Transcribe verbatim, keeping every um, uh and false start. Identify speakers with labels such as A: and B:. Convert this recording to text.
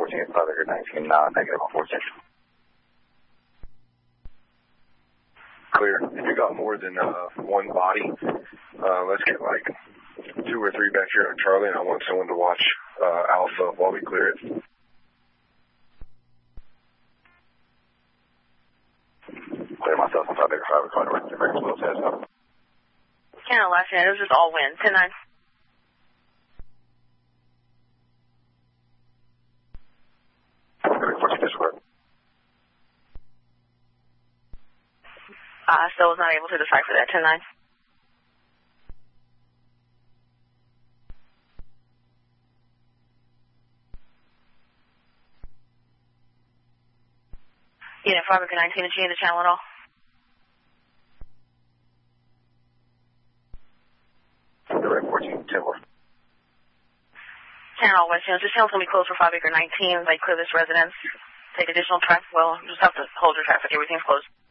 A: fourteen, five acre nineteen, uh, negative on fourteen.
B: Clear. If you got more than uh, one body, uh, let's get like two or three back here on Charlie, and I want someone to watch uh, Alpha while we clear it.
A: Clear myself on five acre five acre right there, very close heads up.
C: Channel left hand, it was just all wind, ten nine.
A: fourteen disregard.
C: Uh, still was not able to decipher that, ten nine. Unit five acre nineteen, is she in the channel at all?
A: Direct fourteen, ten four.
C: Channel west, channel, this channel's going to be closed for five acre nineteen, like clear this residence. Take additional traffic, well, just have to hold your traffic, everything's closed.